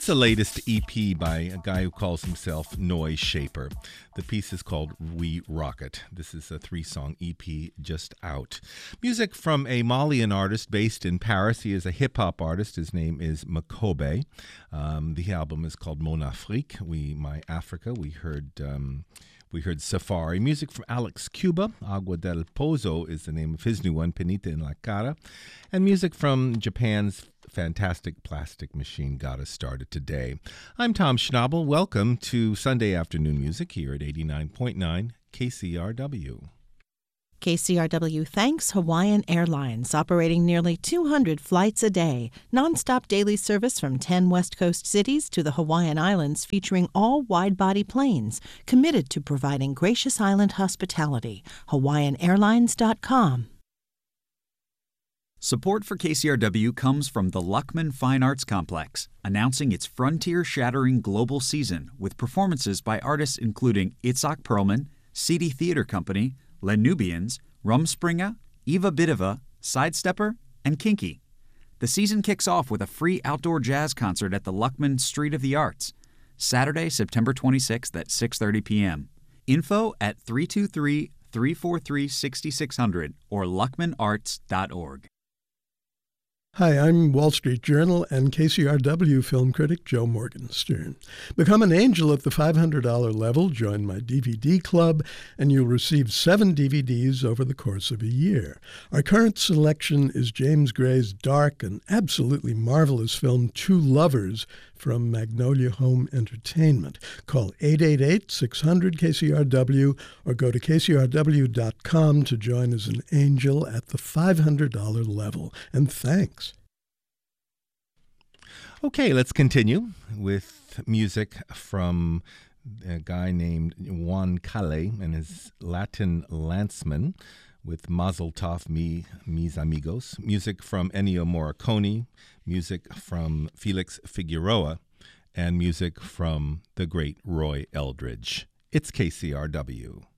It's the latest EP by a guy who calls himself Noise Shaper. The piece is called We Rocket. This is a 3-song EP just out. Music from a Malian artist based in Paris. He is a hip-hop artist. His name is Makobe. The album is called Mon Afrique, My Africa. We heard Safari. Music from Alex Cuba. Agua del Pozo is the name of his new one, Penita in la Cara. And music from Japan's fantastic Plastic Machine got us started today. I'm Tom Schnabel. Welcome to Sunday Afternoon Music here at 89.9 KCRW. KCRW thanks Hawaiian Airlines, operating nearly 200 flights a day, nonstop daily service from 10 West Coast cities to the Hawaiian Islands, featuring all wide-body planes, committed to providing gracious island hospitality. HawaiianAirlines.com. Support for KCRW comes from the Luckman Fine Arts Complex, announcing its frontier-shattering global season with performances by artists including Itzhak Perlman, CD Theater Company, Les Nubians, Rumspringa, Eva Bidova, Sidestepper, and Kinky. The season kicks off with a free outdoor jazz concert at the Luckman Street of the Arts, Saturday, September 26th at 6:30 p.m. Info at 323-343-6600 or luckmanarts.org. Hi, I'm Wall Street Journal and KCRW film critic Joe Morgenstern. Become an angel at the $500 level, join my DVD club, and you'll receive 7 DVDs over the course of a year. Our current selection is James Gray's dark and absolutely marvelous film Two Lovers from Magnolia Home Entertainment. Call 888-600-KCRW or go to kcrw.com to join as an angel at the $500 level. And thanks. Okay, let's continue with music from a guy named Juan Calle and his Latin Lanceman with Mazel Tov, mis amigos. Music from Ennio Morricone, music from Felix Figueroa, and music from the great Roy Eldridge. It's KCRW.